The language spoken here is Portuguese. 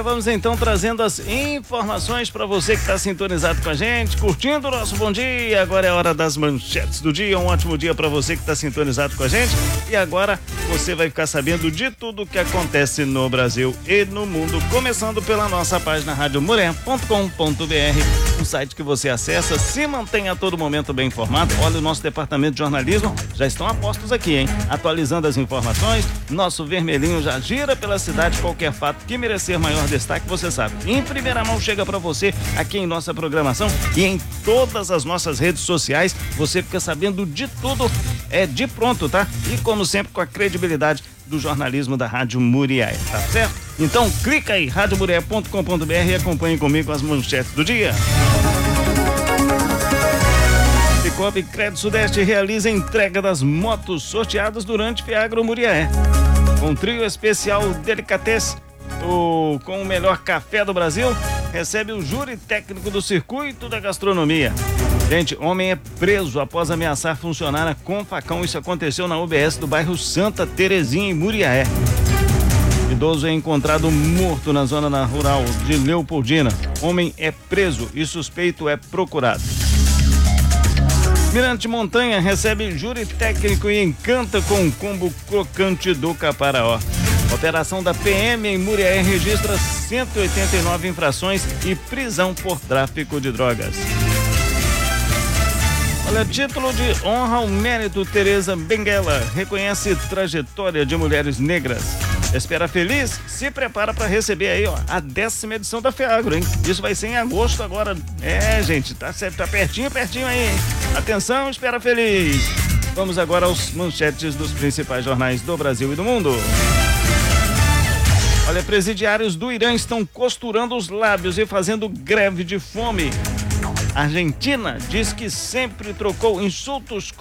Agora vamos então trazendo as informações para você que está sintonizado com a gente, curtindo o nosso bom dia. Agora é a hora das manchetes do dia. Um ótimo dia para você que está sintonizado com a gente. E agora você vai ficar sabendo de tudo que acontece no Brasil e no mundo, começando pela nossa página radiomulher.com.br, um site que você acessa, se mantém a todo momento bem informado. Olha, o nosso departamento de jornalismo já estão a postos aqui, hein? Atualizando as informações, nosso vermelhinho já gira pela cidade. Qualquer fato que merecer maior destaque, você sabe, em primeira mão chega para você aqui em nossa programação e em todas as nossas redes sociais. Você fica sabendo de tudo, de pronto, tá? E como sempre, com a credibilidade do jornalismo da Rádio Muriaé, tá certo? Então clica aí, radiomuriaé.com.br, e acompanhe comigo as manchetes do dia. Cicobi Crédito Sudeste realiza a entrega das motos sorteadas durante Fiagro Muriaé. Com trio especial Delicatessen, com o melhor café do Brasil, recebe o júri técnico do circuito da gastronomia. Gente, homem é preso após ameaçar funcionária com facão. Isso aconteceu na UBS do bairro Santa Terezinha, em Muriaé. Idoso é encontrado morto na zona rural de Leopoldina. Homem é preso e suspeito é procurado. Mirante Montanha recebe júri técnico e encanta com o combo crocante do Caparaó. Operação da PM em Muriaé registra 189 infrações e prisão por tráfico de drogas. Olha, título de honra ao mérito. Tereza Benguela reconhece trajetória de mulheres negras. Espera Feliz se prepara para receber aí, ó, a 10ª edição da Fiagro, hein? Isso vai ser em agosto agora. Gente, tá pertinho aí, hein? Atenção, Espera Feliz. Vamos agora aos manchetes dos principais jornais do Brasil e do mundo. Olha, presidiários do Irã estão costurando os lábios e fazendo greve de fome. A Argentina diz que sempre trocou insultos